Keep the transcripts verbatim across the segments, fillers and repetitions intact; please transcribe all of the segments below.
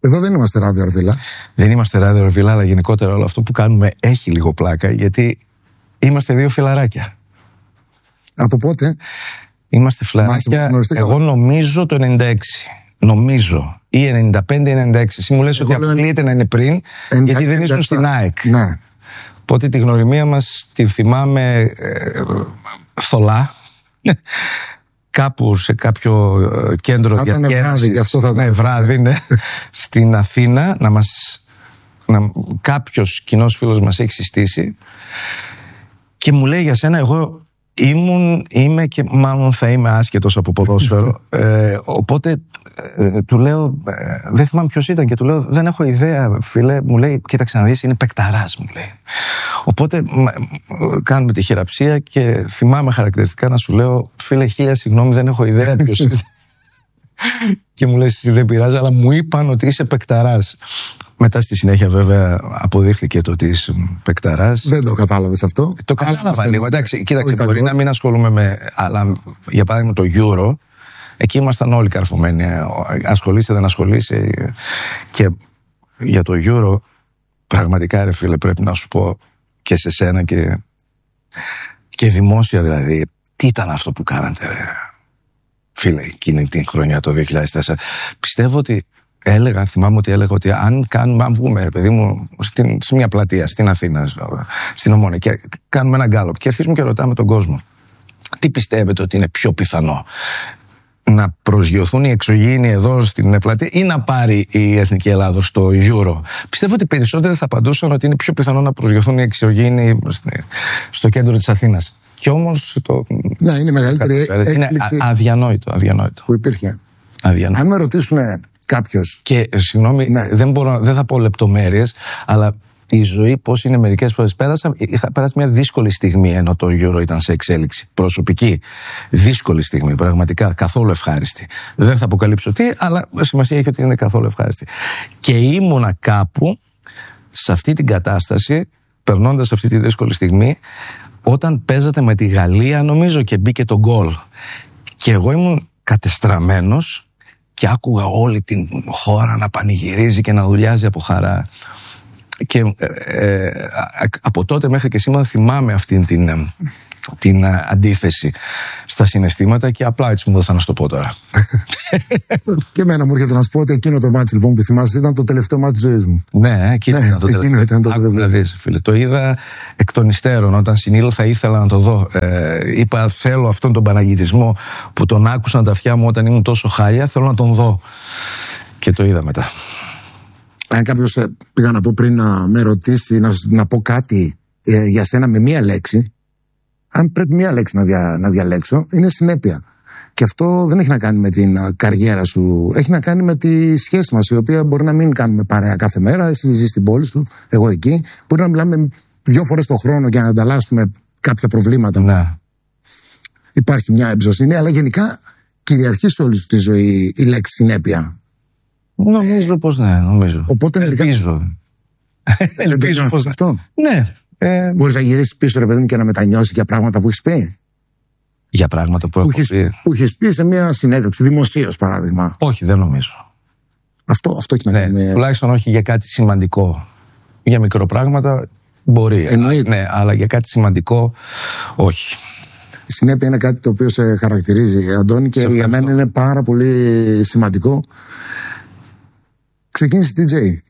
Εδώ δεν είμαστε Ράδιο Αρβίλα. Δεν είμαστε Ράδιο Αρβίλα, αλλά γενικότερα όλο αυτό που κάνουμε έχει λίγο πλάκα, γιατί είμαστε δύο φιλαράκια. Από πότε? Είμαστε φιλαράκια, εγώ νομίζω το ενενήντα έξι. Νομίζω. Ή ενενήντα πέντε ή ενενήντα έξι. Εσύ μου λες ότι αποκλείεται να είναι πριν, γιατί δεν ήσουν στην ΑΕΚ. Ναι. Οπότε τη γνωριμία μας τη θυμάμαι ε, θολά. Κάπου σε κάποιο κέντρο διασκέδασης, ναι, βράδυ, ναι, στην Αθήνα, να μας, να, κάποιος κοινός φίλος μας έχει συστήσει και μου λέει για σένα, εγώ ήμουν, είμαι και μάλλον θα είμαι άσχετος από ποδόσφαιρο, ε, οπότε ε, του λέω, ε, δεν θυμάμαι ποιος ήταν και του λέω, δεν έχω ιδέα φίλε, μου λέει, κοίταξε να δεις, είναι παικταράς, μου λέει. Οπότε μα, κάνουμε τη χειραψία και θυμάμαι χαρακτηριστικά να σου λέω, φίλε, χίλια συγγνώμη, δεν έχω ιδέα ποιος είσαι. Και μου λες, δεν πειράζει, αλλά μου είπαν ότι είσαι παικταράς. Μετά στη συνέχεια βέβαια αποδείχθηκε το ότι είσαι παικταράς. Δεν το κατάλαβες αυτό. Το κατάλαβα λίγο. Εντάξει, κοίταξε, μπορεί εγώ να μην ασχολούμαι με, αλλά για παράδειγμα το Euro, εκεί ήμασταν όλοι καρφωμένοι. Ασχολείσαι, δεν ασχολείσαι. Και για το Euro, πραγματικά ρε φίλε, πρέπει να σου πω και σε σένα και, και δημόσια δηλαδή, τι ήταν αυτό που κάνατε ρε φίλε εκείνη την χρονιά το δύο χιλιάδες τέσσερα. Πιστεύω ότι έλεγα, θυμάμαι ότι έλεγα ότι αν κάνουμε, αν βγούμε, παιδί μου, στην, σε μια πλατεία στην Αθήνα, στην Ομόνια, και κάνουμε ένα γκάλωπ και αρχίζουμε και ρωτάμε τον κόσμο, τι πιστεύετε ότι είναι πιο πιθανό, να προσγειωθούν οι εξωγήινοι εδώ στην πλατεία ή να πάρει η Εθνική Ελλάδος στο Euro? Πιστεύω ότι περισσότεροι θα απαντούσαν ότι είναι πιο πιθανό να προσγειωθούν οι εξωγήινοι στο κέντρο της Αθήνας. Και όμως το. Ναι, είναι η μεγαλύτερη έκπληξη. Είναι αδιανόητο, αδιανόητο. Που υπήρχε. Αδιανόητο. Αν με ρωτήσουν κάποιος. Και συγγνώμη, ναι. δεν, μπορώ, δεν θα πω λεπτομέρειες, αλλά η ζωή πώς είναι μερικές φορές. Πέρασα, είχα περάσει μια δύσκολη στιγμή ενώ το Euro ήταν σε εξέλιξη. Προσωπική. Δύσκολη στιγμή, πραγματικά. Καθόλου ευχάριστη. Δεν θα αποκαλύψω τι, αλλά σημασία έχει ότι είναι καθόλου ευχάριστη. Και ήμουνα κάπου σε αυτή την κατάσταση, περνώντας αυτή τη δύσκολη στιγμή, όταν παίζατε με τη Γαλλία, νομίζω, και μπήκε το γκολ. Και εγώ ήμουν κατεστραμμένος και άκουγα όλη την χώρα να πανηγυρίζει και να ουρλιάζει από χαρά. Και ε, ε, από τότε μέχρι και σήμερα θυμάμαι αυτήν την, ε, την ε, αντίθεση στα συναισθήματα και απλά έτσι μου δώσα να σου το πω τώρα. Και εμένα μου έρχεται να σου πω ότι εκείνο το μάτς λοιπόν που θυμάσαι ήταν το τελευταίο μάτς της ζωής μου. Ναι, εκείνο ναι, ήταν το τελευταίο. Εκείνο ήταν το Άκου, δηλαδή, φίλε, το είδα εκ των υστέρων όταν συνήλθα, ήθελα να το δω. Ε, είπα θέλω αυτόν τον παναγυρισμό που τον άκουσαν τα αυτιά μου όταν ήμουν τόσο χάλια, θέλω να τον δω. Και το είδα μετά. Αν κάποιος πήγα να πω πριν να με ρωτήσει να, να πω κάτι ε, για σένα με μία λέξη, αν πρέπει μία λέξη να, δια, να διαλέξω, είναι συνέπεια. Και αυτό δεν έχει να κάνει με την uh, καριέρα σου, έχει να κάνει με τη σχέση μας, η οποία μπορεί να μην κάνουμε παρέα κάθε μέρα. Εσύ ζεις στην πόλη σου, εγώ εκεί. Μπορεί να μιλάμε δύο φορές το χρόνο για να ανταλλάσσουμε κάποια προβλήματα. Ναι. Υπάρχει μια εμπιστοσύνη, αλλά γενικά κυριαρχεί σε όλη σου τη ζωή η λέξη συνέπεια. Νομίζω πως ναι, νομίζω. Οπότε ελπίζω. Ελπίζω πως αυτό. Ναι. Ε... Μπορείς να γυρίσεις πίσω ρε παιδί μου και να μετανιώσεις για πράγματα που έχεις πει. Για πράγματα που, που έχω πει. Που έχεις πει σε μια συνέντευξη, δημοσίως παράδειγμα. Όχι, δεν νομίζω. Αυτό, αυτό έχει να κάνει. Ναι, με... τουλάχιστον όχι για κάτι σημαντικό. Για μικροπράγματα μπορεί. Εννοείται. Ναι, αλλά για κάτι σημαντικό όχι. Η συνέπεια είναι κάτι το οποίο σε χαρακτηρίζει, Αντώνη, και για μένα είναι πάρα πολύ σημαντικό. Ξεκίνησε ντι τζέι.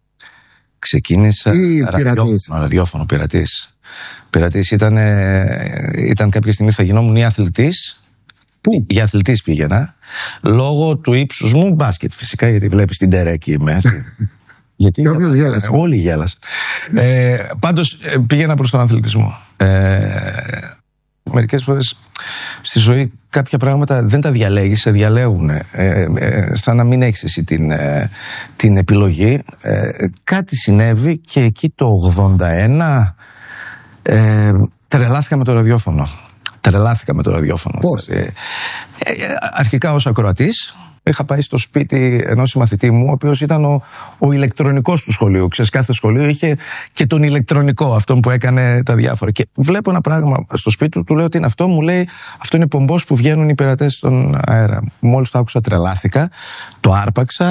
Ξεκίνησα ραδιόφωνο, ραδιόφωνο, πειρατής. Πειρατής ήταν, ήταν κάποια στιγμή θα γινόμουν ή αθλητής. Πού? Για αθλητής πήγαινα. Λόγω του ύψους μου, μπάσκετ φυσικά, γιατί βλέπεις την Τερέκη μέσα. Γιατί όποιος γέλασε. Όλοι γέλασαν. ε, πάντως πήγαινα προς τον αθλητισμό. Ε, μερικές φορές στη ζωή κάποια πράγματα δεν τα διαλέγεις, σε διαλέγουν. Ε, ε, σαν να μην έχεις εσύ την, ε, την επιλογή. Ε, κάτι συνέβη και εκεί το ογδόντα ένα ε, τρελάθηκα με το ραδιόφωνο. Τρελάθηκα με το ραδιόφωνο. Πώς? Ε, ε, αρχικά ως ακροατής. Είχα πάει στο σπίτι ενός συμμαθητή μου, ο οποίος ήταν ο, ο ηλεκτρονικός του σχολείου. Ξέρεις, κάθε σχολείο είχε και τον ηλεκτρονικό, αυτόν που έκανε τα διάφορα. Και βλέπω ένα πράγμα στο σπίτι του, του λέω ότι είναι αυτό, μου λέει αυτό είναι πομπός που βγαίνουν οι πειρατές στον αέρα. Μόλις το άκουσα τρελάθηκα, το άρπαξα,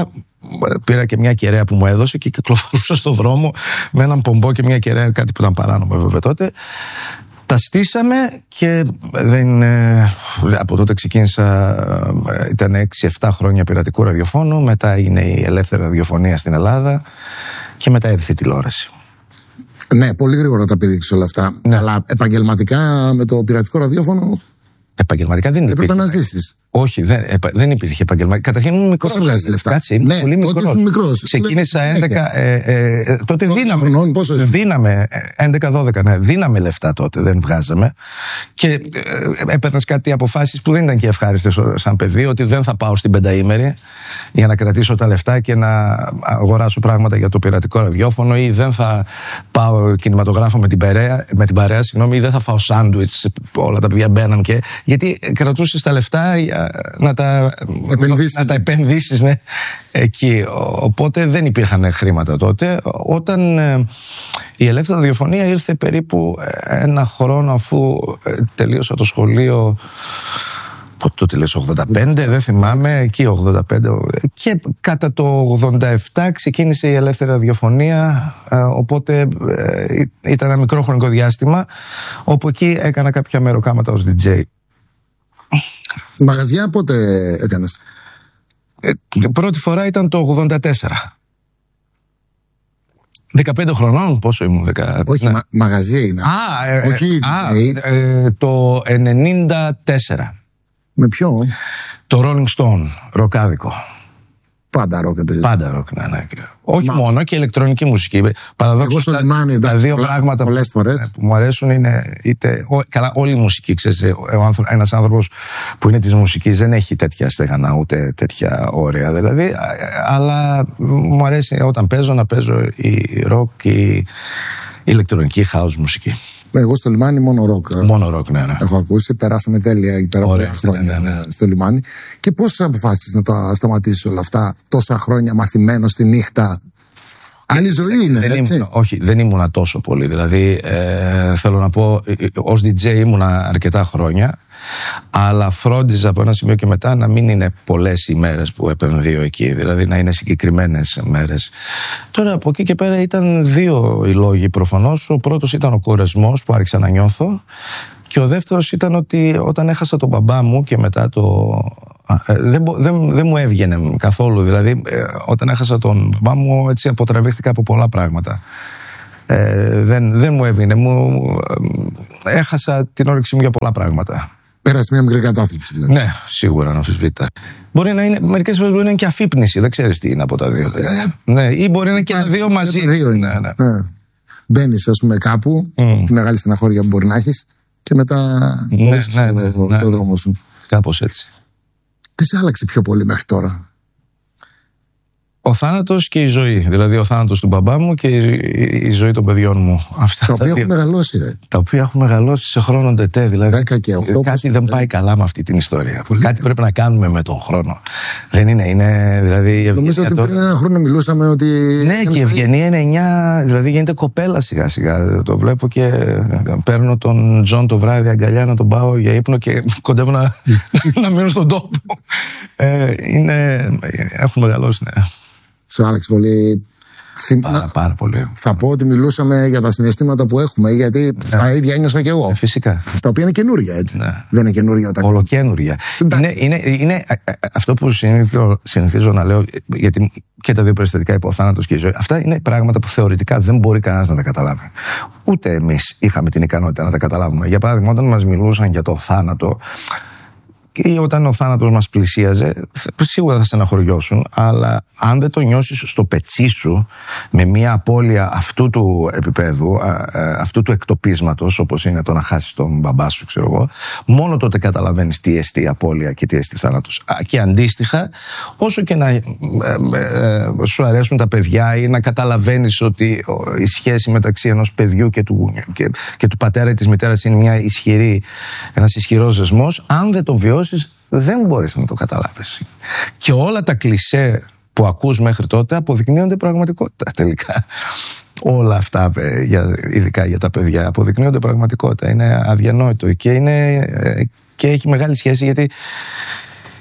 πήρα και μια κεραία που μου έδωσε και κυκλοφορούσα στον δρόμο με έναν πομπό και μια κεραία, κάτι που ήταν παράνομο βέβαια τότε. Τα στήσαμε και δεν, από τότε ξεκίνησα, ήταν έξι εφτά χρόνια πειρατικού ραδιοφώνου, μετά έγινε η ελεύθερη ραδιοφωνία στην Ελλάδα και μετά ήρθε η τηλεόραση. Ναι, πολύ γρήγορα τα πήδηξε όλα αυτά. Ναι. Αλλά επαγγελματικά με το πειρατικό ραδιόφωνο. Επαγγελματικά δεν υπήρχε. Έπρεπε να ζήσεις. Όχι, δεν, επα, δεν υπήρχε επαγγελματικά. Καταρχήν ήμουν μικρός. Πώς έβγαζε λεφτά? Κάτσε, ήμουν ναι, πολύ μικρός. Ξεκίνησα έντεκα. Ε, ε, ε, τότε δίναμε. Χρονών, πόσο δίναμε. έντεκα δώδεκα, ναι. Δίναμε λεφτά τότε, δεν βγάζαμε. Και ε, ε, έπαιρνες κάτι αποφάσεις που δεν ήταν και ευχάριστες σαν παιδί, ότι δεν θα πάω στην πενταήμερη για να κρατήσω τα λεφτά και να αγοράσω πράγματα για το πειρατικό ραδιόφωνο, ή δεν θα πάω κινηματογράφο με την παρέα, με την παρέα συγγνώμη, ή δεν θα φάω σάντουιτς. Όλα τα παιδιά μπαίναν και. Γιατί κρατούσες τα λεφτά να τα, να τα επενδύσεις, ναι, εκεί. Οπότε δεν υπήρχαν χρήματα τότε. Όταν ε, η ελεύθερη ραδιοφωνία ήρθε περίπου ένα χρόνο αφού ε, τελείωσα το σχολείο. Πότε το τελείωσα, ογδόντα πέντε, δεν θυμάμαι, εκεί ογδόντα πέντε. Και κατά το ογδόντα επτά ξεκίνησε η ελεύθερη ραδιοφωνία, ε, οπότε ε, ήταν ένα μικρό χρονικό διάστημα όπου εκεί έκανα κάποια μεροκάματα ως ντι τζέι. Μαγαζιά πότε έκανες? Ε, πρώτη φορά ήταν το ογδόντα τέσσερα. δεκαπέντε χρονών, πόσο ήμουν, δεκα... Όχι, ναι. μα, μαγαζί είναι. Α, ε, όχι α, ε, το ενενήντα τέσσερα. Με ποιο? Το Rolling Stone, ροκάδικο. Πάντα ροκ έπαιζε. Πάντα ροκ, ναι, ναι. Όχι Μάλιστα. μόνο, και ηλεκτρονική μουσική. Παραδόξως, τα, λιμάνι, τα δύο πολλά, πράγματα που, φορές. που μου αρέσουν είναι είτε. Ό, καλά, όλη η μουσική, ξέρεις, ένας άνθρωπος που είναι της μουσικής δεν έχει τέτοια στεγανά ούτε τέτοια όρια. Δηλαδή, αλλά μου αρέσει όταν παίζω να παίζω η ροκ, η ηλεκτρονική house μουσική. Εγώ στο λιμάνι μόνο ροκ. Μόνο ροκ, ναι, ναι. Έχω ακούσει, περάσαμε τέλεια εκεί πέρα από χρόνια ναι, ναι, ναι. στο λιμάνι. Και πώς αποφάσισες να τα σταματήσεις όλα αυτά, τόσα χρόνια μαθημένο στη νύχτα? Άλλη ζωή είναι, δεν έτσι. Ήμουν, όχι, δεν ήμουνα τόσο πολύ. Δηλαδή, ε, θέλω να πω, ως ντι τζέι ήμουνα αρκετά χρόνια, αλλά φρόντιζα από ένα σημείο και μετά να μην είναι πολλές οι μέρες που επενδύω εκεί. Δηλαδή, να είναι συγκεκριμένες μέρες. Τώρα, από εκεί και πέρα ήταν δύο οι λόγοι προφανώς. Ο πρώτος ήταν ο κουρασμός που άρχισα να νιώθω. Και ο δεύτερος ήταν ότι όταν έχασα τον μπαμπά μου και μετά το. Δεν, δεν, δεν μου έβγαινε καθόλου. Δηλαδή, ε, όταν έχασα τον μπαμπά μου, έτσι αποτραβήχτηκα από πολλά πράγματα. Ε, δεν, δεν μου έβγαινε. Μου, ε, έχασα την όρεξή μου για πολλά πράγματα. Πέρασε μια μικρή κατάθλιψη, δηλαδή. Ναι, σίγουρα, αναμφισβήτητα. Μπορεί να είναι, μερικές φορές μπορεί να είναι και αφύπνιση, δεν ξέρεις τι είναι από τα δύο. Ε, ναι, ή μπορεί να είναι και τα δύο μαζί. Δύο είναι. Ναι, ναι. Ναι. Μπαίνεις, ας πούμε, κάπου, mm. τη μεγάλη στεναχώρια που μπορεί να έχεις, και μετά ναι, ναι, ναι, το, ναι, το δρόμο σου. Κάπως έτσι. Τι σε άλλαξε πιο πολύ μέχρι τώρα? Ο θάνατος και η ζωή. Δηλαδή ο θάνατος του μπαμπά μου και η, η ζωή των παιδιών μου. Αυτά τα οποία έχουν μεγαλώσει, ρε. Τα οποία έχουν μεγαλώσει σε χρόνο τετέ. Δηλαδή δέκα και οκτώ, κάτι δεν πάει καλά με αυτή την ιστορία. Πολύ κάτι πρέπει να κάνουμε με τον χρόνο. Δεν είναι, είναι δηλαδή. Νομίζω ότι το... πριν ένα χρόνο μιλούσαμε ότι. Ναι, και η Ευγενία είναι εννιά, δηλαδή γίνεται κοπέλα σιγά σιγά. Το βλέπω και παίρνω τον Τζον το βράδυ αγκαλιά να τον πάω για ύπνο και κοντεύω να, να μείνω στον τόπο. Ε, είναι, έχουν μεγαλώσει, ναι. Σε άλλαξε πολύ. Πάρα, πάρα πολύ. Θα πω ότι μιλούσαμε για τα συναισθήματα που έχουμε, γιατί ναι. τα ίδια ένιωσα και εγώ. Ε, φυσικά. Τα οποία είναι καινούρια, έτσι. Ναι. Δεν είναι καινούρια όταν. Ολοκαινούρια. Είναι, είναι, είναι αυτό που συνηθίζω, συνηθίζω να λέω, γιατί και τα δύο περιστατικά, υπό θάνατος και η ζωή, αυτά είναι πράγματα που θεωρητικά δεν μπορεί κανένας να τα καταλάβει. Ούτε εμείς είχαμε την ικανότητα να τα καταλάβουμε. Για παράδειγμα, όταν μας μιλούσαν για το θάνατο, ή όταν ο θάνατος μας πλησίαζε, σίγουρα θα στεναχωριώσουν, αλλά αν δεν το νιώσεις στο πετσί σου με μια απώλεια αυτού του επίπεδου, αυτού του εκτοπίσματος, όπως είναι το να χάσεις τον μπαμπά σου, ξέρω εγώ, μόνο τότε καταλαβαίνεις τι εστί απώλεια και τι εστί θάνατος. Και αντίστοιχα, όσο και να ε, ε, σου αρέσουν τα παιδιά ή να καταλαβαίνεις ότι η σχέση μεταξύ ενός παιδιού και του, και, και του πατέρα ή της μητέρας είναι μια ισχυρή, ένας ισχυρός δεσμός, αν δεν το βιώσεις, δεν μπορείς να το καταλάβεις. Και όλα τα κλισέ που ακούς μέχρι τότε αποδεικνύονται πραγματικότητα τελικά. Όλα αυτά, για, ειδικά για τα παιδιά, αποδεικνύονται πραγματικότητα. Είναι αδιανόητο και, είναι, και έχει μεγάλη σχέση, γιατί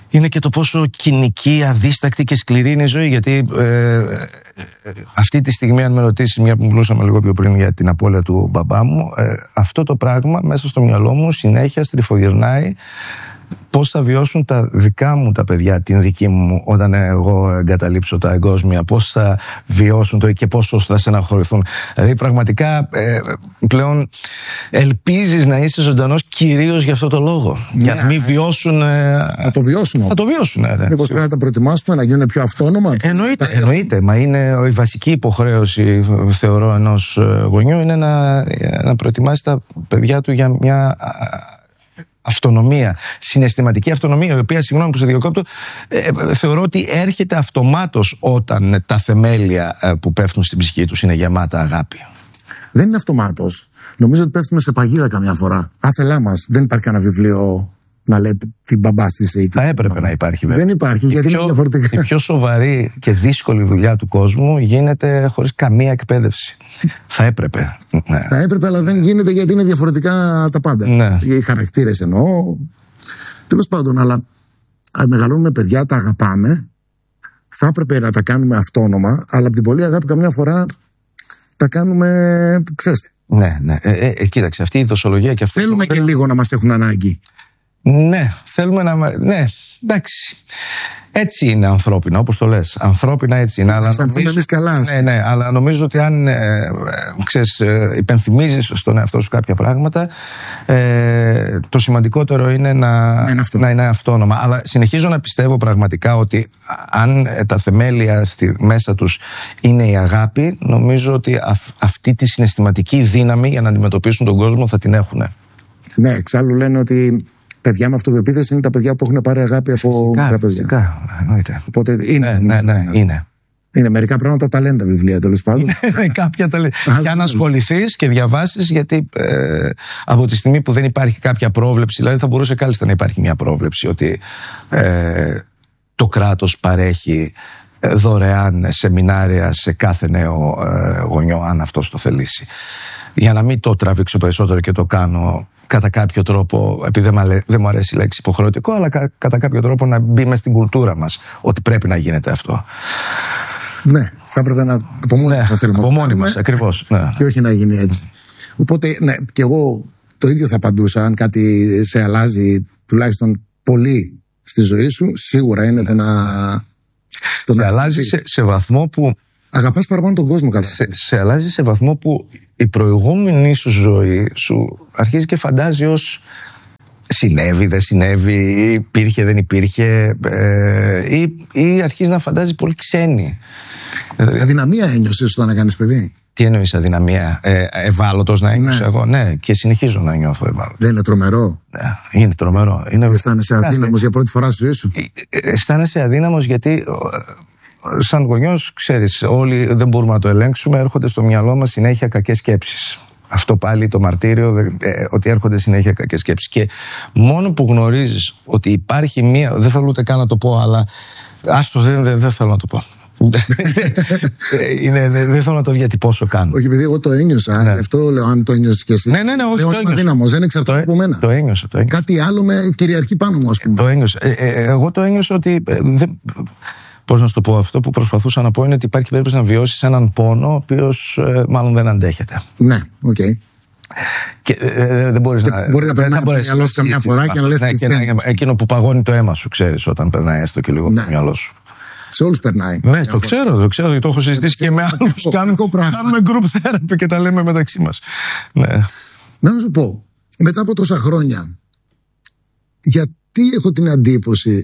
είναι και το πόσο κοινική, αδίστακτη και σκληρή είναι η ζωή. Γιατί ε, ε, αυτή τη στιγμή, αν με ρωτήσει, μια που μιλούσαμε λίγο πιο πριν για την απώλεια του μπαμπά μου, ε, αυτό το πράγμα μέσα στο μυαλό μου συνέχεια στριφογυρνάει. Πώς θα βιώσουν τα δικά μου τα παιδιά, την δική μου, όταν εγώ εγκαταλείψω τα εγκόσμια, πώς θα βιώσουν το και πόσο θα στεναχωρηθούν. Δηλαδή, πραγματικά ε, πλέον ελπίζεις να είσαι ζωντανός κυρίως για αυτό το λόγο. Ναι, για να μην βιώσουν. Ε, να το βιώσουν. Να το βιώσουν, ναι. Μήπως πρέπει να τα προετοιμάσουμε, να γίνουν πιο αυτόνομα. Εννοείται, εννοείται. Μα είναι η βασική υποχρέωση, θεωρώ, ενός γονιού, είναι να, να προετοιμάσει τα παιδιά του για μια αυτονομία, συναισθηματική αυτονομία, η οποία, συγγνώμη που σε διακόπτω, ε, θεωρώ ότι έρχεται αυτομάτως όταν τα θεμέλια ε, που πέφτουν στην ψυχή τους είναι γεμάτα αγάπη. Δεν είναι αυτομάτως. Νομίζω ότι πέφτουμε σε παγίδα καμιά φορά. Άθελά μας. Δεν υπάρχει κανένα βιβλίο να λέτε την μπαμπά είσαι. Θα έπρεπε να, να υπάρχει, βέβαια. Δεν υπάρχει, η γιατί πιο, είναι διαφορετικά. Η πιο σοβαρή και δύσκολη δουλειά του κόσμου γίνεται χωρίς καμία εκπαίδευση. Θα έπρεπε. Ναι. Θα έπρεπε, αλλά δεν γίνεται γιατί είναι διαφορετικά τα πάντα. Ναι. Οι χαρακτήρες εννοώ. Τέλος πάντων, αλλά μεγαλώνουμε παιδιά, τα αγαπάμε. Θα έπρεπε να τα κάνουμε αυτόνομα, αλλά από την πολλή αγάπη καμιά φορά τα κάνουμε, ξέρετε. Ναι, ναι. Ε, ε, κοίταξε, αυτή η δοσολογία και αυτό. Θέλουμε το... και λίγο να μας έχουν ανάγκη. Ναι, θέλουμε να. Ναι, εντάξει. Έτσι είναι ανθρώπινα, όπως το λες. Ανθρώπινα έτσι είναι. Αλλά νομίζω... εμείς καλά. Ναι, ναι, αλλά νομίζω ότι αν ε, ξέρεις, ε, υπενθυμίζεις στον εαυτό σου κάποια πράγματα, ε, το σημαντικότερο είναι να, είναι να είναι αυτόνομα. Αλλά συνεχίζω να πιστεύω πραγματικά ότι αν τα θεμέλια στη, μέσα τους είναι η αγάπη, νομίζω ότι αυ, αυτή τη συναισθηματική δύναμη για να αντιμετωπίσουν τον κόσμο θα την έχουν. Ναι, εξάλλου λένε ότι παιδιά με αυτοπεποίθηση είναι τα παιδιά που έχουν πάρει αγάπη από μικρά παιδιά. Φυσικά, εννοείται. Οπότε είναι. Ναι, ναι, ναι, είναι. Είναι μερικά πράγματα ταλέντα βιβλία, τέλος πάντων. Ναι, κάποια ταλέντα. Και αν ασχοληθείς και διαβάσεις, γιατί ε, από τη στιγμή που δεν υπάρχει κάποια πρόβλεψη, δηλαδή θα μπορούσε κάλλιστα να υπάρχει μια πρόβλεψη ότι ε, το κράτος παρέχει δωρεάν σεμινάρια σε κάθε νέο ε, γονιό, αν αυτός το θελήσει. Για να μην το τραβήξω περισσότερο και το κάνω κατά κάποιο τρόπο, επειδή δεν μου αρέσει η λέξη υποχρεωτικό, αλλά κα, κατά κάποιο τρόπο να μπει μες στην κουλτούρα μας ότι πρέπει να γίνεται αυτό. Ναι, θα έπρεπε να από μόνοι μας, ναι, θέλουμε. Από μόνοι μας, ακριβώς. Ναι. Και όχι να γίνει έτσι. Οπότε, ναι, και εγώ το ίδιο θα απαντούσα. Αν κάτι σε αλλάζει τουλάχιστον πολύ στη ζωή σου, σίγουρα είναι το να. Το σε να αλλάζει σε, σε βαθμό που. Αγαπάς παραπάνω τον κόσμο, καλά. Σε, σε αλλάζει σε βαθμό που η προηγούμενη σου ζωή σου αρχίζει και φαντάζει ως συνέβη, δεν συνέβη, υπήρχε, δεν υπήρχε, ε, ή, ή αρχίζει να φαντάζει πολύ ξένη. Αδυναμία ένιωσες όταν έκανες παιδί? Τι εννοείς αδυναμία? Ε, ευάλωτος να ένιωσα, ναι. Εγώ, ναι, και συνεχίζω να νιώθω ευάλωτος. Δεν είναι τρομερό? Ναι, είναι τρομερό. Είναι... Αισθάνεσαι αδύναμος για πρώτη φορά στη ζωή σου? Αισθάνεσαι αδύναμος γιατί σαν γονιός, ξέρεις, όλοι δεν μπορούμε να το ελέγξουμε, έρχονται στο μυαλό μας συνέχεια κακές σκέψεις. Αυτό πάλι το μαρτύριο, ε, ότι έρχονται συνέχεια κακές σκέψεις. Και μόνο που γνωρίζεις ότι υπάρχει μία, δεν θέλω ούτε καν να το πω, αλλά άστο, δεν, δεν, δεν θέλω να το πω. είναι, δεν, δεν θέλω να το διατυπώσω καν. Όχι, επειδή εγώ το ένιωσα. Ναι. Αυτό λέω, αν το ένιωσες και εσύ. Ναι, ναι, ναι, όχι. Λέω, είμαι αδύναμος, δεν εξαρτάται από μένα. Το ένιωσα, το ένιωσα. Κάτι άλλο με κυριαρχεί πάνω μου, ας πούμε. Το ένιωσα. Ε, ε, εγώ το ένιωσα ότι. Ε, δεν, πώς να σου το πω, αυτό που προσπαθούσα να πω είναι ότι υπάρχει περίπτωση να βιώσεις έναν πόνο, ο οποίος ε, μάλλον δεν αντέχεται. Ναι, οκ. Okay. Και ε, δεν μπορείς και να. Μπορεί να περνάει το μυαλό σου καμιά φορά και να λες. Ναι, και να, εκείνο που παγώνει το αίμα σου, ξέρεις, όταν περνάει έστω και λίγο ναι. Το μυαλό σου. Σε όλους περνάει. Ναι, το ξέρω, το ξέρω, γιατί το έχω συζητήσει και με άλλους. Κάνουμε group therapy και τα λέμε μεταξύ μας. Ναι. Να σου πω, μετά από τόσα χρόνια, γιατί έχω την εντύπωση,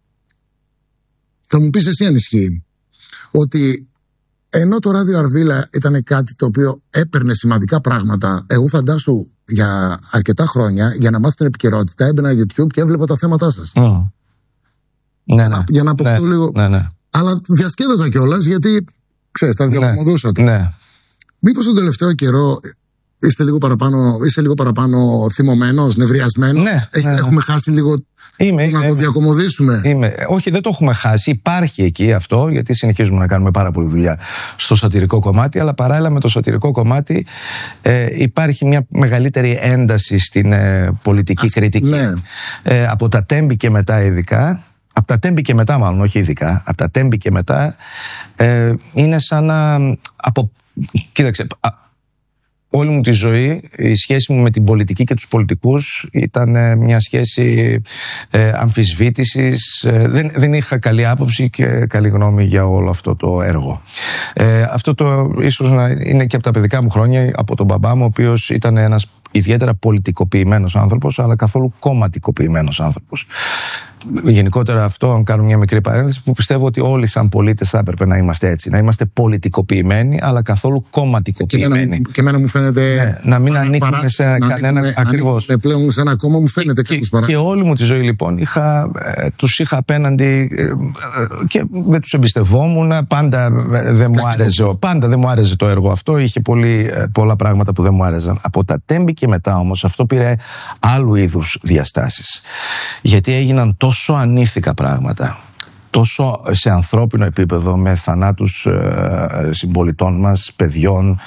θα μου πεις εσύ αν ισχύει, ότι ενώ το ράδιο Αρβίλα ήταν κάτι το οποίο έπαιρνε σημαντικά πράγματα, εγώ φαντάσου για αρκετά χρόνια, για να μάθω την επικαιρότητα, έμπαινα YouTube και έβλεπα τα θέματά σας. Mm. Ναι, ναι. Για να αποκτώ ναι, λίγο. Ναι, ναι. Αλλά διασκέδαζα κιόλας, γιατί ξέρεις, τα διαπραγματεύσατε. Ναι. Μήπως τον τελευταίο καιρό είστε λίγο παραπάνω, είσαι λίγο παραπάνω θυμωμένος, νευριασμένος? Ναι, Έχει, ναι, ναι. Έχουμε χάσει λίγο. Είμαι, να είμαι, το διακομωδήσουμε. Είμαι. Όχι, δεν το έχουμε χάσει. Υπάρχει εκεί αυτό, γιατί συνεχίζουμε να κάνουμε πάρα πολλή δουλειά στο σατυρικό κομμάτι, αλλά παράλληλα με το σατυρικό κομμάτι ε, υπάρχει μια μεγαλύτερη ένταση στην ε, πολιτική Α, κριτική. Ναι. Ε, από τα Τέμπη και μετά ειδικά. από τα Τέμπη και μετά, μάλλον όχι ειδικά, από τα Τέμπη και μετά, ε, είναι σαν να. Από, κοίταξε. Α, όλη μου τη ζωή η σχέση μου με την πολιτική και τους πολιτικούς ήταν μια σχέση ε, αμφισβήτησης. Ε, δεν, δεν είχα καλή άποψη και καλή γνώμη για όλο αυτό το έργο. Ε, αυτό το ίσως να είναι και από τα παιδικά μου χρόνια, από τον μπαμπά μου, ο οποίος ήταν ένας ιδιαίτερα πολιτικοποιημένος άνθρωπος, αλλά καθόλου κομματικοποιημένος άνθρωπος. Γενικότερα αυτό, αν κάνω μια μικρή παρένθεση, που πιστεύω ότι όλοι σαν πολίτες θα έπρεπε να είμαστε έτσι. Να είμαστε πολιτικοποιημένοι, αλλά καθόλου κομματικοποιημένοι. Και εμένα μου φαίνεται. Ναι, να μην παρά, ανήκουμε παρά, σε να κανένα. Ακριβώς. Πλέον σε ένα κόμμα μου φαίνεται κάποιος παρά. Και όλη μου τη ζωή λοιπόν είχα, ε, τους είχα απέναντι ε, ε, και δεν τους εμπιστευόμουν. Πάντα δεν μου άρεσε, πάντα δεν μου άρεσε το έργο αυτό. Είχε πολύ, ε, πολλά πράγματα που δεν μου άρεσαν. Από τα Τέμπη και μετά όμως αυτό πήρε άλλου είδους διαστάσεις. Γιατί έγιναν τόσο ανήθικα πράγματα, τόσο σε ανθρώπινο επίπεδο, με θανάτους ε, συμπολιτών μας, παιδιών.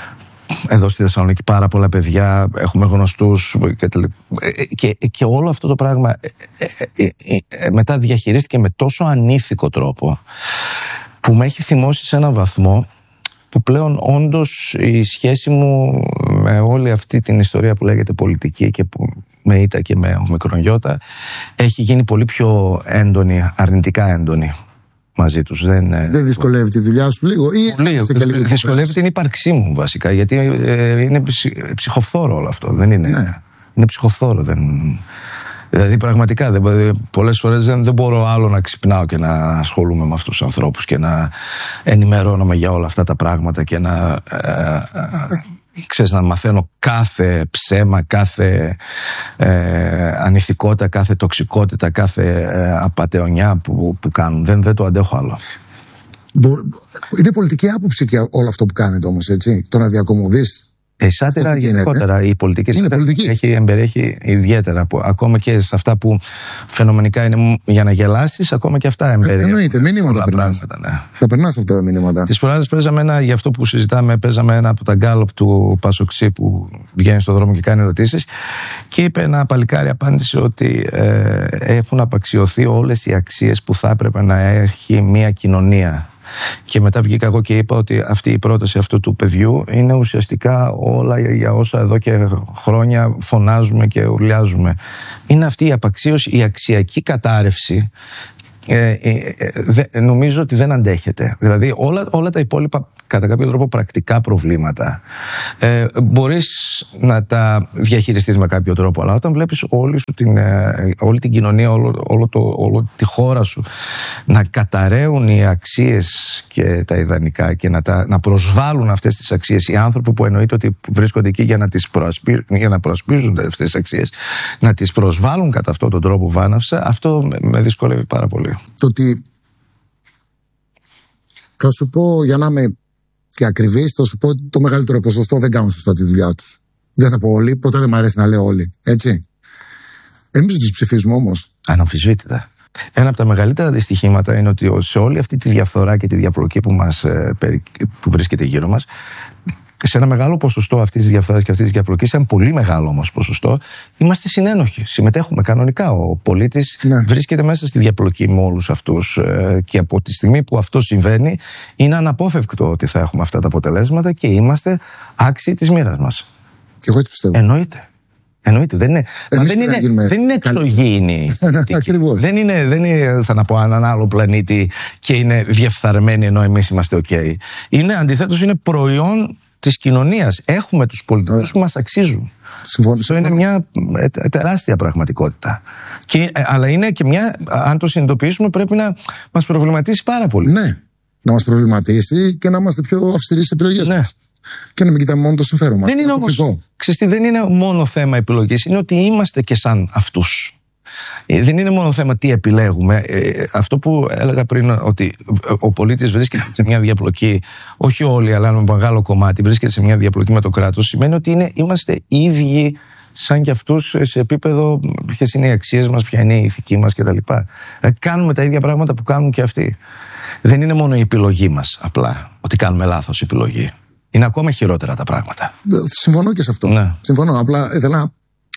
Εδώ στη Θεσσαλονίκη πάρα πολλά παιδιά, έχουμε γνωστούς και, και, και όλο αυτό το πράγμα ε, ε, ε, ε, μετά διαχειρίστηκε με τόσο ανήθικο τρόπο που με έχει θυμώσει σε έναν βαθμό που πλέον όντως η σχέση μου με όλη αυτή την ιστορία που λέγεται πολιτική και που με ήττα και με ομικρονιώτα έχει γίνει πολύ πιο έντονη, αρνητικά έντονη μαζί τους. Δεν, δεν δυσκολεύει τη δουλειά σου λίγο? Ή πολύ, δυσκολεύει την ύπαρξή μου βασικά, γιατί ε, είναι ψυχοφθόρο όλο αυτό. Δεν είναι, ναι. Είναι ψυχοφθόρο. Δεν... Δηλαδή πραγματικά δεν, πολλές φορές δεν, δεν μπορώ άλλο να ξυπνάω και να ασχολούμαι με αυτούς τους ανθρώπους και να ενημερώνομαι για όλα αυτά τα πράγματα και να, ε, ε, ξέρεις, να μαθαίνω κάθε ψέμα, κάθε ε, ανηθικότητα, κάθε τοξικότητα, κάθε ε, απατεωνιά που, που κάνουν. Δεν, δεν το αντέχω άλλο. Είναι πολιτική άποψη και όλο αυτό που κάνετε όμως, έτσι, το να διακομωδείς. Η σάτυρα γενικότερα, η πολιτική σάτυρα έχει εμπεριέχει ιδιαίτερα, που, ακόμα και σε αυτά που φαινομενικά είναι για να γελάσεις, ακόμα και αυτά εμπεριέχει. Ε, εννοείται, μηνύματα περνάς. Ναι. Θα περνάς αυτά τα μηνύματα. Τις προάλλες παίζαμε ένα, για αυτό που συζητάμε, παίζαμε ένα από τα γκάλοπ του Πασοξή που βγαίνει στον δρόμο και κάνει ερωτήσεις και είπε ένα παλικάρι, απάντησε ότι ε, έχουν απαξιωθεί όλες οι αξίες που θα έπρεπε να έχει μια κοινωνία. Και μετά βγήκα εγώ και είπα ότι αυτή η πρόταση αυτού του παιδιού είναι ουσιαστικά όλα για όσα εδώ και χρόνια φωνάζουμε και ουρλιάζουμε. Είναι αυτή η απαξίωση, η αξιακή κατάρρευση. Ε, ε, ε, νομίζω ότι δεν αντέχεται. Δηλαδή όλα, όλα τα υπόλοιπα κατά κάποιο τρόπο πρακτικά προβλήματα ε, μπορείς να τα διαχειριστείς με κάποιο τρόπο, αλλά όταν βλέπεις όλη, σου την, ε, όλη την κοινωνία, όλο, όλο, το, όλο τη χώρα σου να καταραίουν οι αξίες και τα ιδανικά και να, τα, να προσβάλλουν αυτές τις αξίες οι άνθρωποι που εννοείται ότι βρίσκονται εκεί για να, τις προασπί, για να προασπίζουν αυτές τις αξίες, να τις προσβάλλουν κατά αυτόν τον τρόπο βάναυσα, αυτό με δυσκολεύει πάρα πολύ. Το ότι θα σου πω, για να είμαι και ακριβής, θα σου πω ότι το μεγαλύτερο ποσοστό δεν κάνουν σωστά τη δουλειά τους. Δεν θα πω όλοι, ποτέ δεν μου αρέσει να λέω όλοι. Έτσι. Εμείς τους ψηφίζουμε όμως. Αναμφισβήτητα. Ένα από τα μεγαλύτερα δυστυχήματα είναι ότι σε όλη αυτή τη διαφθορά και τη διαπλοκή που, μας, που βρίσκεται γύρω μας, σε ένα μεγάλο ποσοστό αυτής της διαφθοράς και αυτής της διαπλοκής, ένα πολύ μεγάλο όμως ποσοστό, είμαστε συνένοχοι. Συμμετέχουμε κανονικά. Ο πολίτης ναι. βρίσκεται μέσα στη διαπλοκή με όλους αυτούς. Και από τη στιγμή που αυτό συμβαίνει, είναι αναπόφευκτο ότι θα έχουμε αυτά τα αποτελέσματα και είμαστε άξιοι της μοίρας μας. Και εγώ έτσι πιστεύω. Εννοείται. Εννοείται. Δεν είναι, μα δεν, είναι, δεν είναι εξωγήινη. δεν, είναι, δεν είναι, θα να πω, έναν άλλο πλανήτη και είναι διεφθαρμένοι ενώ εμείς είμαστε OK. Είναι αντιθέτως, είναι προϊόν της κοινωνίας. Έχουμε τους πολιτικούς που μας αξίζουν. Συμφωνώ. Αυτό είναι μια τεράστια πραγματικότητα. Και, αλλά είναι και μια, αν το συνειδητοποιήσουμε, πρέπει να μας προβληματίσει πάρα πολύ. Ναι, να μας προβληματίσει και να είμαστε πιο αυστηροί στις επιλογές ναι. μας. Και να μην κοιτάμε μόνο το συμφέρον μας. Δεν είναι όμως, ξέρετε, δεν είναι μόνο θέμα επιλογής, είναι ότι είμαστε και σαν αυτούς. Δεν είναι μόνο θέμα τι επιλέγουμε. Αυτό που έλεγα πριν, ότι ο πολίτης βρίσκεται σε μια διαπλοκή, όχι όλοι, αλλά ένα μεγάλο κομμάτι βρίσκεται σε μια διαπλοκή με το κράτος, σημαίνει ότι είναι, είμαστε ίδιοι σαν κι αυτούς σε επίπεδο ποιες είναι οι αξίες μας, ποια είναι η ηθική μας κτλ. Κάνουμε τα ίδια πράγματα που κάνουν και αυτοί. Δεν είναι μόνο η επιλογή μας απλά, ότι κάνουμε λάθος επιλογή. Είναι ακόμα χειρότερα τα πράγματα. Συμφωνώ και σε αυτό. Ναι. Συμφωνώ. Απλά ήθελα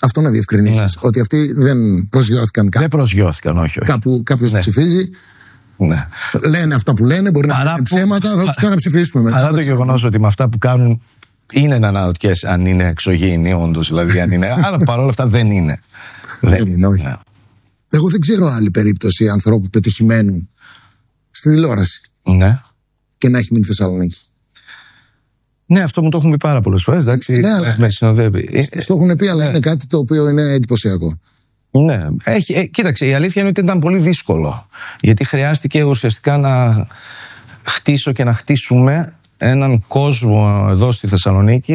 Αυτό να διευκρινίσεις. Ναι. Ότι αυτοί δεν προσγειώθηκαν κάπου. Δεν προσγειώθηκαν, όχι. όχι. Κάπου κάποιος ναι. ψηφίζει. Ναι. Λένε αυτά που λένε, μπορεί να είναι ψέματα, θα τους κάνουν να ψηφίσουμε. Παρά το γεγονός ότι με αυτά που κάνουν είναι να αναρωτιέσαι αν είναι εξωγήινοι, όντως. Δηλαδή, αν είναι. Αλλά παρόλα αυτά δεν είναι. Δεν είναι, όχι. Ναι. Εγώ δεν ξέρω άλλη περίπτωση ανθρώπου πετυχημένου στη τηλεόραση. Ναι. Και να έχει μείνει Θεσσαλονίκη. Ναι, αυτό μου το έχουν πει πάρα πολλές φορές. Εντάξει, ναι, αλλά με συνοδεύει. Στο έχουν πει, αλλά ναι. είναι κάτι το οποίο είναι εντυπωσιακό. Ναι. Έχει, ε, κοίταξε, η αλήθεια είναι ότι ήταν πολύ δύσκολο. Γιατί χρειάστηκε ουσιαστικά να χτίσω και να χτίσουμε έναν κόσμο εδώ στη Θεσσαλονίκη,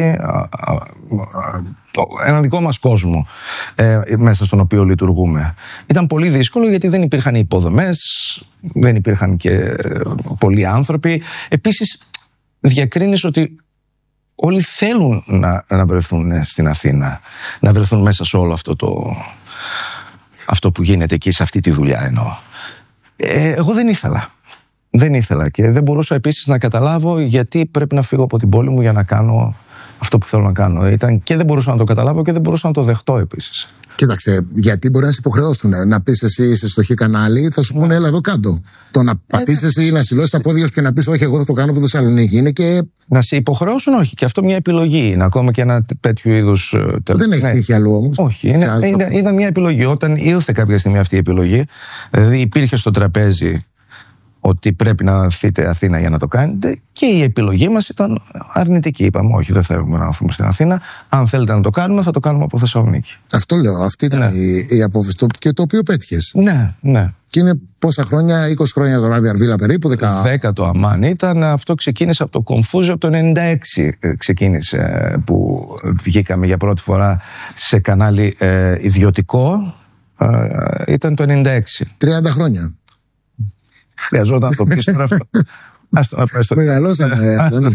έναν δικό μας κόσμο ε, μέσα στον οποίο λειτουργούμε. Ήταν πολύ δύσκολο γιατί δεν υπήρχαν υποδομές, δεν υπήρχαν και πολλοί άνθρωποι. Επίσης διακρίνεις ότι όλοι θέλουν να, να βρεθούν στην Αθήνα, να βρεθούν μέσα σε όλο αυτό το αυτό που γίνεται εκεί, σε αυτή τη δουλειά εννοώ. Ε, εγώ δεν ήθελα. Δεν ήθελα και δεν μπορούσα επίσης να καταλάβω γιατί πρέπει να φύγω από την πόλη μου για να κάνω αυτό που θέλω να κάνω. Ήταν και δεν μπορούσα να το καταλάβω και δεν μπορούσα να το δεχτώ επίσης. Κοίταξε, γιατί μπορεί να σε υποχρεώσουν να πεις εσύ είσαι στο χ κανάλι, θα σου πούνε έλα εδώ κάτω. Το να πατήσεις εσύ ή να στυλώσεις τα πόδια σου και να πεις όχι, εγώ θα το κάνω από Θεσσαλονίκη είναι και. Να σε υποχρεώσουν, όχι. Και αυτό μια επιλογή είναι. Ακόμα και ένα τέτοιο είδους. Δεν έχει τύχει αλλού όμως. Όχι, είναι, είναι, είναι, ήταν μια επιλογή. Όταν ήρθε κάποια στιγμή αυτή η επιλογή, δηλαδή υπήρχε στο τραπέζι ότι πρέπει να έρθετε Αθήνα για να το κάνετε και η επιλογή μας ήταν αρνητική. Είπαμε όχι, δεν θέλουμε να έρθουμε στην Αθήνα. Αν θέλετε να το κάνουμε, θα το κάνουμε από Θεσσαλονίκη. Αυτό λέω. Αυτή ήταν ναι. η, η απόφαση και το οποίο πέτυχες. Ναι, ναι. Και είναι πόσα χρόνια, είκοσι χρόνια το Ράδι Αρβίλα περίπου, δέκα. δέκα το αμάν ήταν. Αυτό ξεκίνησε από το Κομφούζιο από το ενενήντα έξι. Ξεκίνησε που βγήκαμε για πρώτη φορά σε κανάλι ε, ιδιωτικό. Ε, ήταν το ενενήντα έξι. τριάντα χρόνια. Χρειαζόταν να το πεις τώρα αυτό. Μεγαλώσαμε.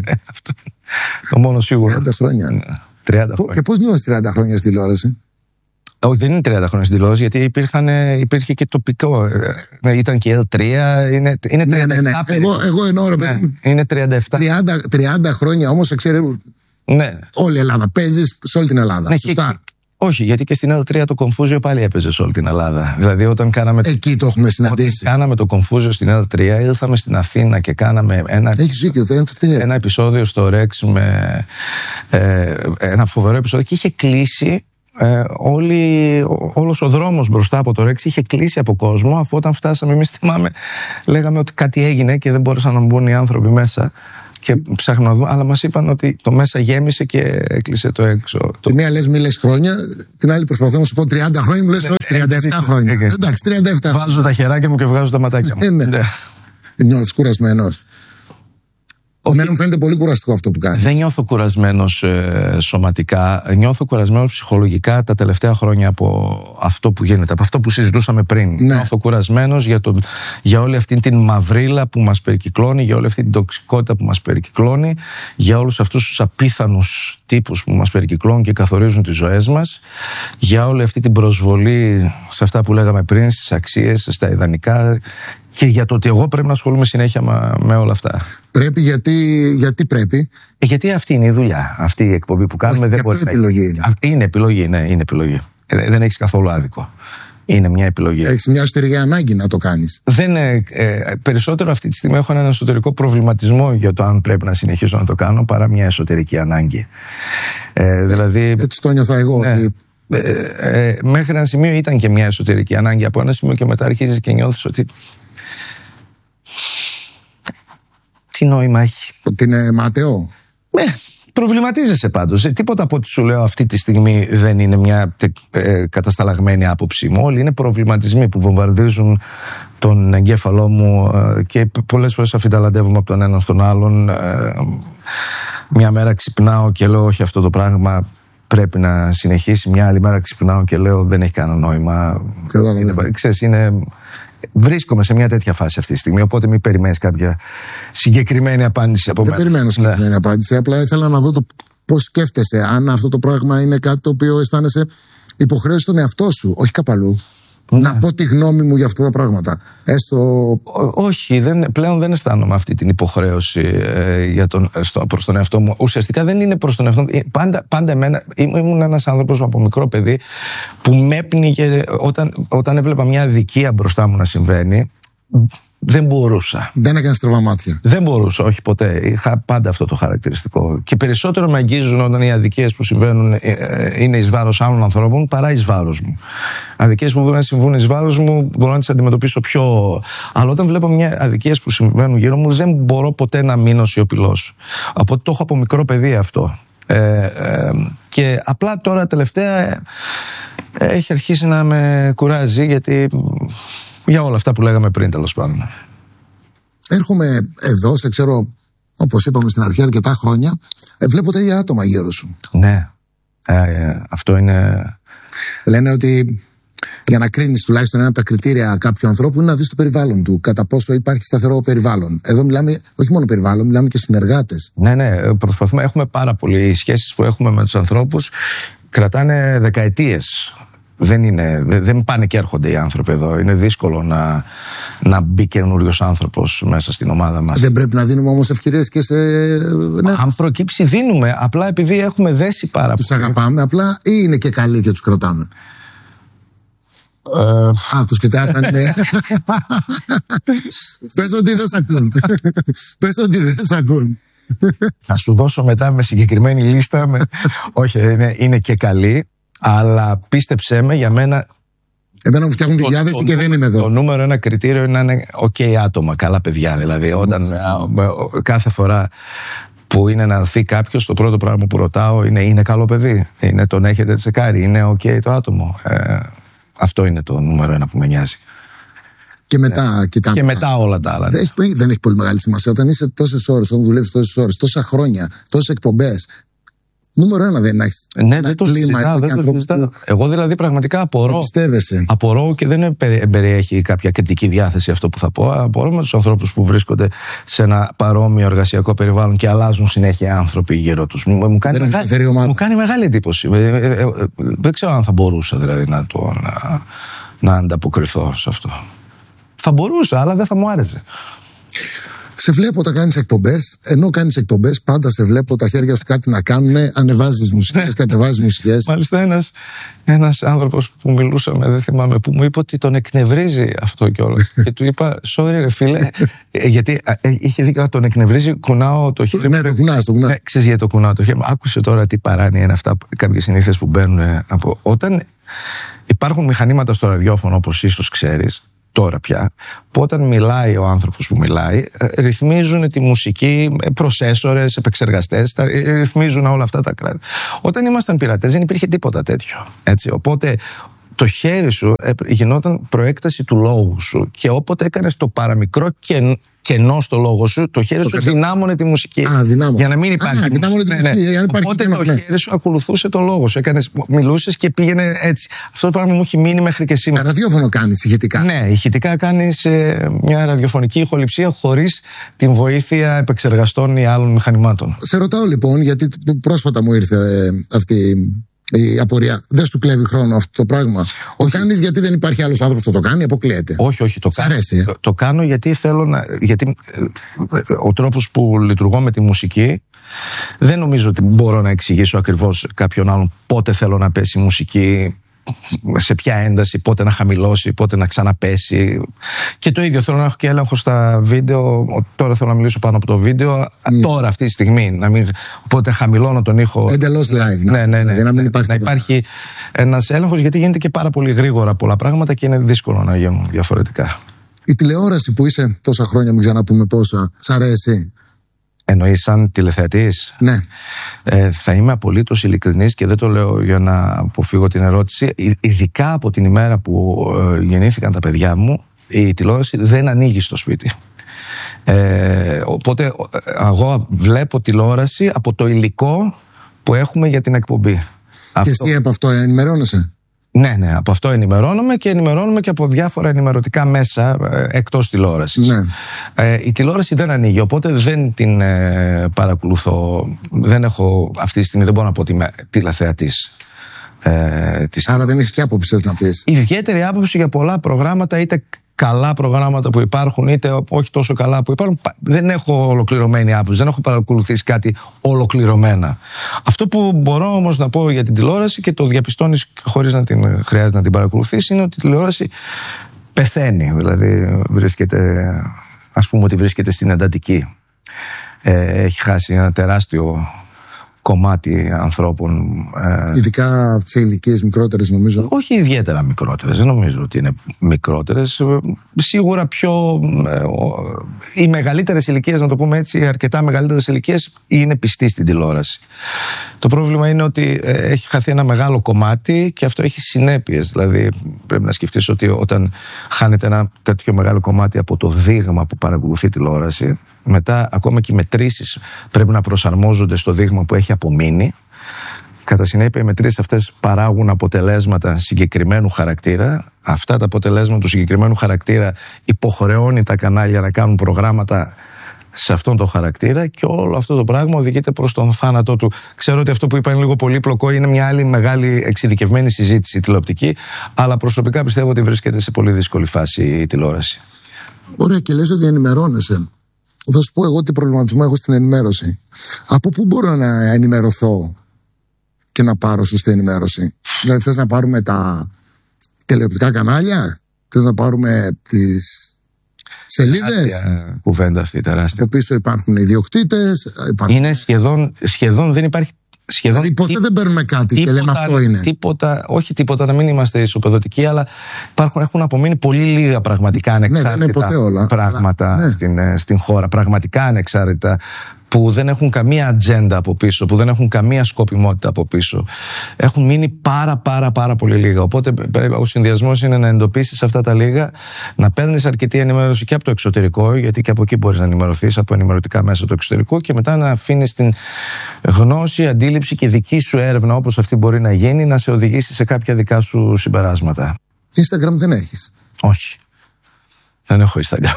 Το μόνο σίγουρο. τριάντα χρόνια. τριάντα χρόνια. Και πώς νιώθεις τριάντα χρόνια στην τηλεόραση? Όχι, δεν είναι τριάντα χρόνια στην τηλεόραση, γιατί υπήρχαν, υπήρχε και τοπικό. Ήταν και ελ τρία. Είναι, είναι ναι, ναι, ναι. Εγώ, εγώ εννοώ, ρε παιδί. Ναι, είναι τριάντα επτά. τριάντα, τριάντα χρόνια όμως, ξέρει. Ναι. Όλη η Ελλάδα. Παίζεις σε όλη την Ελλάδα. Ναι, σωστά. Και, όχι, γιατί και στην ελ τρία το Κομφούζιο πάλι έπαιζε σε όλη την Ελλάδα. Δηλαδή, όταν κάναμε. Εκεί το έχουμε συναντήσει. Όταν κάναμε το Κομφούζιο στην ελ τρία, ήρθαμε στην Αθήνα και κάναμε ένα, δίκιο, ένα επεισόδιο στο Ρεξ με ε, ένα φοβερό επεισόδιο και είχε κλείσει. Ε, όλη, όλος ο δρόμος μπροστά από το Ρεξ είχε κλείσει από κόσμο, αφού όταν φτάσαμε εμείς θυμάμαι λέγαμε ότι κάτι έγινε και δεν μπόρεσαν να μπουν οι άνθρωποι μέσα και ψάχνουμε να δούμε, αλλά μας είπαν ότι το μέσα γέμισε και έκλεισε το έξω. Τη μία λες μη λες χρόνια, την άλλη προσπαθώ να σου πω τριάντα χρόνια, μου λες όχι τριάντα επτά χρόνια. Εντάξει, τριάντα επτά. Βάζω τα χεράκια μου και βγάζω τα ματάκια μου. Ναι. Νιώθεις κουρασμένος? Εμένα μου φαίνεται πολύ κουραστικό αυτό που κάνει. Δεν νιώθω κουρασμένος ε, σωματικά. Νιώθω κουρασμένος ψυχολογικά τα τελευταία χρόνια από αυτό που γίνεται, από αυτό που συζητούσαμε πριν. Ναι. Νιώθω κουρασμένος για, τον, για όλη αυτή την μαυρίλα που μας περικυκλώνει, για όλη αυτή την τοξικότητα που μας περικυκλώνει, για όλους αυτούς τους απίθανους τύπους που μας περικυκλώνουν και καθορίζουν τις ζωές μας, για όλη αυτή την προσβολή σε αυτά που λέγαμε πριν, στις αξίες, στα ιδανικά. Και για το ότι εγώ πρέπει να ασχολούμαι συνέχεια με όλα αυτά. Πρέπει γιατί, γιατί πρέπει. Ε, γιατί αυτή είναι η δουλειά. Αυτή η εκπομπή που κάνουμε. Όχι, δεν μπορεί είναι επιλογή. Είναι. είναι επιλογή, ναι, είναι επιλογή. Ε, δεν έχεις καθόλου άδικο. Είναι μια επιλογή. Έχεις μια εσωτερική ανάγκη να το κάνεις. Δεν, ε, ε, περισσότερο αυτή τη στιγμή έχω έναν εσωτερικό προβληματισμό για το αν πρέπει να συνεχίσω να το κάνω παρά μια εσωτερική ανάγκη. Ε, δηλαδή, Έτσι το νιώθω εγώ. Ναι. Ότι... Ε, ε, μέχρι ένα σημείο ήταν και μια εσωτερική ανάγκη. Από ένα σημείο και μετά αρχίζεις και νιώθεις ότι. Τι νόημα έχει. Ότι είναι ματαιό. Ναι, προβληματίζεσαι πάντως. Ε, τίποτα από ό,τι σου λέω αυτή τη στιγμή δεν είναι μια ε, κατασταλαγμένη άποψή μου. Όλοι είναι προβληματισμοί που βομβαρδίζουν τον εγκέφαλό μου ε, και πολλές φορές αφιταλαντεύομαι από τον έναν στον άλλον. Ε, μια μέρα ξυπνάω και λέω όχι, αυτό το πράγμα πρέπει να συνεχίσει. Μια άλλη μέρα ξυπνάω και λέω δεν έχει κανένα νόημα. Είναι, ξέρεις, είναι... Βρίσκομαι σε μια τέτοια φάση αυτή τη στιγμή, οπότε μην περιμένεις κάποια συγκεκριμένη απάντηση από μένα. Δεν περιμένω συγκεκριμένη ναι. απάντηση. Απλά ήθελα να δω το πώς σκέφτεσαι. Αν αυτό το πράγμα είναι κάτι το οποίο αισθάνεσαι υποχρέωση στον εαυτό σου, όχι κάπου αλλού. Ναι. Να πω τη γνώμη μου για αυτά τα πράγματα. Έστω... Ό, όχι, δεν, πλέον δεν αισθάνομαι αυτή την υποχρέωση ε, για τον, στο, προς τον εαυτό μου. Ουσιαστικά δεν είναι προς τον εαυτό μου. Πάντα, πάντα εμένα, ήμουν ένας άνθρωπος από μικρό παιδί που με έπνιγε όταν, όταν έβλεπα μια αδικία μπροστά μου να συμβαίνει. Δεν μπορούσα. Δεν έκανε στραβά μάτια. Δεν μπορούσα, όχι ποτέ. Είχα πάντα αυτό το χαρακτηριστικό. Και περισσότερο με αγγίζουν όταν οι αδικίες που συμβαίνουν είναι εις βάρος άλλων ανθρώπων παρά εις βάρος μου. Αδικίες που μπορούν να συμβούν εις βάρος μου μπορώ να τις αντιμετωπίσω πιο. Αλλά όταν βλέπω μια αδικίες που συμβαίνουν γύρω μου, δεν μπορώ ποτέ να μείνω σιωπηλός. Οπότε το έχω από μικρό παιδί αυτό. Ε, ε, και απλά τώρα τελευταία ε, έχει αρχίσει να με κουράζει, γιατί. Για όλα αυτά που λέγαμε πριν, τέλος πάντων. Έρχομαι εδώ, σε ξέρω, όπως είπαμε στην αρχή, αρκετά χρόνια. Ε, βλέπω τα ίδια άτομα γύρω σου. Ναι. Ε, ε, αυτό είναι. Λένε ότι για να κρίνεις τουλάχιστον ένα από τα κριτήρια κάποιου ανθρώπου είναι να δεις το περιβάλλον του. Κατά πόσο υπάρχει σταθερό περιβάλλον. Εδώ μιλάμε όχι μόνο περιβάλλον, μιλάμε και συνεργάτες. Ναι, ναι. Προσπαθούμε. Έχουμε πάρα πολλοί. Οι σχέσεις που έχουμε με τους ανθρώπους κρατάνε δεκαετίες. Δεν, είναι, δεν πάνε και έρχονται οι άνθρωποι εδώ. Είναι δύσκολο να, να μπει καινούριος άνθρωπος μέσα στην ομάδα μας. Δεν πρέπει να δίνουμε όμως ευκαιρίες και σε. Ναι. Αν προκύψει, δίνουμε. Απλά επειδή έχουμε δέσει πάρα πολύ. Τους αγαπάμε απλά, ή είναι και καλοί και τους κρατάμε. Ε... Α, τους κοιτάς αν είναι. Πες ότι δεν σ' ακούν. Πες ότι δεν σ' ακούν. Θα σου δώσω μετά με συγκεκριμένη λίστα. Με... Όχι, είναι, είναι και καλοί. Αλλά πίστεψέ με, για μένα. Εμένα μου φτιάχνουν τη διάθεση και δεν είμαι εδώ. Το νούμερο ένα κριτήριο είναι να είναι OK άτομα, καλά παιδιά. Δηλαδή, όταν κάθε φορά που είναι να έρθει κάποιος, το πρώτο πράγμα που ρωτάω είναι: είναι καλό παιδί, είναι τον έχετε τσεκάρει, είναι OK το άτομο. Ε, αυτό είναι το νούμερο ένα που με νοιάζει. Και μετά, ε, κοιτάμε. Και μετά όλα τα άλλα. Δεν έχει, δεν έχει πολύ μεγάλη σημασία. Όταν είσαι τόσες ώρες, όταν δουλεύεις τόσες ώρες, τόσα χρόνια, τόσες εκπομπές. Νούμερο ένα δεν έχει. Ναι, δεν το συζητάω. Δεν το συζητάω. Εγώ δηλαδή πραγματικά απορώ. Απορώ και δεν περιέχει κάποια κριτική διάθεση αυτό που θα πω. Απορώ με τους ανθρώπους που βρίσκονται σε ένα παρόμοιο εργασιακό περιβάλλον και αλλάζουν συνέχεια άνθρωποι γύρω τους. Μου κάνει, μεγάλη, μου κάνει μεγάλη εντύπωση. Δεν ξέρω αν θα μπορούσα δηλαδή να, το, να, να ανταποκριθώ σε αυτό. Θα μπορούσα, αλλά δεν θα μου άρεσε. Σε βλέπω όταν κάνεις εκπομπές, ενώ κάνεις εκπομπές, πάντα σε βλέπω τα χέρια σου κάτι να κάνουν, ανεβάζεις μουσικές, κατεβάζεις μουσικές. Μάλιστα, ένας, ένας άνθρωπος που μιλούσαμε, δεν θυμάμαι, που μου είπε ότι τον εκνευρίζει αυτό κιόλας. Και του είπα, sorry ρε φίλε, γιατί είχε δει τον εκνευρίζει, κουνάω το χέρι. Ναι, το κουνάς, το κουνάς. Ναι, ξέρεις γιατί το κουνάω το χέρι. Άκουσε τώρα τι παράνοια είναι αυτά, κάποιες συνήθειες που μπαίνουν από. Όταν υπάρχουν μηχανήματα στο ραδιόφωνο, όπως ίσως ξέρεις. Τώρα πια, που όταν μιλάει ο άνθρωπος που μιλάει, ρυθμίζουν τη μουσική, προσέσορες, επεξεργαστές, τα, ρυθμίζουν όλα αυτά τα κράτη. Όταν ήμασταν πειρατές δεν υπήρχε τίποτα τέτοιο. Έτσι. Οπότε το χέρι σου γινόταν προέκταση του λόγου σου και όποτε έκανες το παραμικρό και κενό στο λόγο σου, το χέρι το σου δυνάμωνε τη μουσική. Α, για να μην υπάρχει. Α, μουσική. Ναι, ναι. Για να Οπότε το ναι. χέρι σου ακολουθούσε το λόγο σου. Έκανες, μιλούσες και πήγαινε έτσι. Αυτό το πράγμα μου έχει μείνει μέχρι και σήμερα. Ραδιόφωνο κάνεις ηχητικά. Ναι, ηχητικά κάνεις ε, μια ραδιοφωνική ηχοληψία χωρίς την βοήθεια επεξεργαστών ή άλλων μηχανημάτων. Σε ρωτάω λοιπόν, γιατί πρόσφατα μου ήρθε ε, αυτή η απορία. Δεν σου κλέβει χρόνο αυτό το πράγμα? Όχι. Το κάνεις γιατί δεν υπάρχει άλλος άνθρωπος που το κάνει, αποκλείεται? Όχι, όχι. Το, Σ' αρέσει, το, το κάνω γιατί θέλω να. Γιατί ο τρόπος που λειτουργώ με τη μουσική, δεν νομίζω ότι μπορώ να εξηγήσω ακριβώς κάποιον άλλον πότε θέλω να πέσει η μουσική, σε ποια ένταση, πότε να χαμηλώσει, πότε να ξαναπέσει. Και το ίδιο θέλω να έχω και έλεγχο στα βίντεο. Τώρα θέλω να μιλήσω πάνω από το βίντεο. Mm. Τώρα, αυτή τη στιγμή. Να μην, οπότε χαμηλώνω τον ήχο. Εντελώς live. Ναι, ναι, ναι. Να, μην υπάρχει, να υπάρχει ένας έλεγχος, γιατί γίνεται και πάρα πολύ γρήγορα πολλά πράγματα και είναι δύσκολο να γίνουν διαφορετικά. Η τηλεόραση που είσαι τόσα χρόνια, μην ξαναπούμε πόσα, σ' αρέσει? Εννοείς σαν τηλεθεατής? Ναι. Ε, θα είμαι απολύτως ειλικρινής και δεν το λέω για να αποφύγω την ερώτηση. Ειδικά από την ημέρα που ε, γεννήθηκαν τα παιδιά μου, η τηλεόραση δεν ανοίγει στο σπίτι. Ε, οπότε εγώ βλέπω τηλεόραση από το υλικό που έχουμε για την εκπομπή. Και αυτό... εσύ από αυτό ενημερώνεσαι? Ναι, ναι, από αυτό ενημερώνομαι και ενημερώνομαι και από διάφορα ενημερωτικά μέσα ε, εκτός τηλεόρασης. Ναι. Ε, η τηλεόραση δεν ανοίγει, οπότε δεν την ε, παρακολουθώ. Δεν έχω αυτή τη στιγμή, δεν μπορώ να πω ότι είμαι τηλεθεατής. Ε, της... Άρα δεν έχεις και άποψη να πεις. Ιδιαίτερη άποψη για πολλά προγράμματα, είτε καλά προγράμματα που υπάρχουν, είτε όχι τόσο καλά που υπάρχουν. Δεν έχω ολοκληρωμένη άποψη, δεν έχω παρακολουθήσει κάτι ολοκληρωμένα. Αυτό που μπορώ όμως να πω για την τηλεόραση, και το διαπιστώνεις χωρίς να την χρειάζεται να την παρακολουθείς, είναι ότι η τηλεόραση πεθαίνει. Δηλαδή βρίσκεται, ας πούμε ότι βρίσκεται στην εντατική. Ε, έχει χάσει ένα τεράστιο κομμάτι ανθρώπων. Ε, Ειδικά από τις ηλικίες μικρότερες, νομίζω. Όχι ιδιαίτερα μικρότερες, δεν νομίζω ότι είναι μικρότερες. Σίγουρα πιο. Ε, οι μεγαλύτερες ηλικίες, να το πούμε έτσι, αρκετά μεγαλύτερες ηλικίες, είναι πιστοί στην τηλεόραση. Το πρόβλημα είναι ότι ε, έχει χαθεί ένα μεγάλο κομμάτι και αυτό έχει συνέπειες. Δηλαδή, πρέπει να σκεφτείς ότι όταν χάνεται ένα τέτοιο μεγάλο κομμάτι από το δείγμα που παρακολουθεί τηλεόραση, μετά ακόμα και οι μετρήσεις πρέπει να προσαρμόζονται στο δείγμα που έχει απομείνει. Κατά συνέπεια, οι μετρήσεις αυτές παράγουν αποτελέσματα συγκεκριμένου χαρακτήρα. Αυτά τα αποτελέσματα του συγκεκριμένου χαρακτήρα υποχρεώνει τα κανάλια να κάνουν προγράμματα σε αυτόν τον χαρακτήρα, και όλο αυτό το πράγμα οδηγείται προς τον θάνατό του. Ξέρω ότι αυτό που είπα είναι λίγο πολύπλοκο, είναι μια άλλη μεγάλη εξειδικευμένη συζήτηση τηλεοπτική, αλλά προσωπικά πιστεύω ότι βρίσκεται σε πολύ δύσκολη φάση η τηλεόραση. Ωραία, και λες ότι ενημερώνεσαι. Θα σου πω εγώ τι προβληματισμό έχω στην ενημέρωση. Από πού μπορώ να ενημερωθώ και να πάρω σωστή ενημέρωση? Δηλαδή, θες να πάρουμε τα τηλεοπτικά κανάλια, θες να πάρουμε τις σελίδες? Τεράστια κουβέντα αυτή, τεράστια. Από πίσω υπάρχουν ιδιοκτήτες. Υπάρχουν... Είναι σχεδόν, σχεδόν δεν υπάρχει. Σχεδόν δηλαδή ποτέ τί... δεν παίρνουμε κάτι τίποτα, και λέμε αυτό είναι. Τίποτα, όχι τίποτα, να μην είμαστε ισοπεδωτικοί, αλλά υπάρχουν, έχουν απομείνει πολύ λίγα πραγματικά ανεξάρτητα ναι, όλα, πράγματα αλλά, ναι. στην, στην χώρα. Πραγματικά ανεξάρτητα, που δεν έχουν καμία ατζέντα από πίσω, που δεν έχουν καμία σκοπιμότητα από πίσω. Έχουν μείνει πάρα πάρα πάρα πολύ λίγα. Οπότε ο συνδυασμός είναι να εντοπίσεις αυτά τα λίγα, να παίρνεις αρκετή ενημέρωση και από το εξωτερικό, γιατί και από εκεί μπορείς να ενημερωθείς, από ενημερωτικά μέσα το εξωτερικό, και μετά να αφήνεις την γνώση, αντίληψη και δική σου έρευνα, όπως αυτή μπορεί να γίνει, να σε οδηγήσει σε κάποια δικά σου συμπεράσματα. Instagram δεν έχεις? Όχι. Δεν έχω Instagram.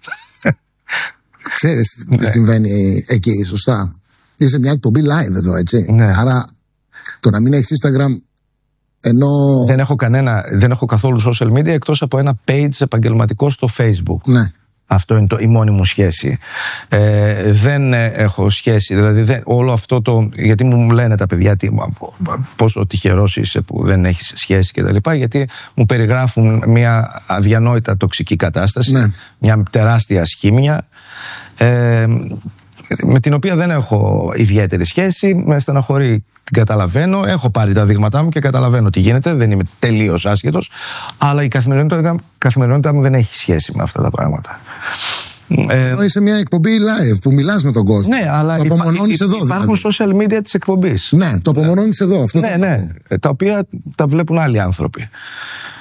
Ξέρεις τι ναι. συμβαίνει εκεί, σωστά? Είσαι μια εκπομπή live εδώ, έτσι. Ναι. Άρα το να μην έχεις Instagram, ενώ... Δεν έχω κανένα, δεν έχω καθόλου social media εκτός από ένα page επαγγελματικό στο Facebook. Ναι. Αυτό είναι το, η μόνη μου σχέση. Ε, δεν έχω σχέση, δηλαδή δεν, όλο αυτό το. Γιατί μου λένε τα παιδιά τι, πόσο τυχερός είσαι που δεν έχεις σχέση κτλ. Γιατί μου περιγράφουν μια αδιανόητα τοξική κατάσταση, ναι. μια τεράστια σχήμια. Ε, με την οποία δεν έχω ιδιαίτερη σχέση, με στεναχωρεί, την καταλαβαίνω, έχω πάρει τα δείγματά μου και καταλαβαίνω τι γίνεται, δεν είμαι τελείως άσχετος, αλλά η καθημερινότητα, καθημερινότητα μου δεν έχει σχέση με αυτά τα πράγματα. Ε, είσαι μια εκπομπή live που μιλάς με τον κόσμο. Ναι, αλλά το απομονώνεις υπά, εδώ. Υπάρχουν δηλαδή social media της εκπομπής. Ναι, το απομονώνεις εδώ. Αυτό ναι, ναι, τα οποία τα βλέπουν άλλοι άνθρωποι.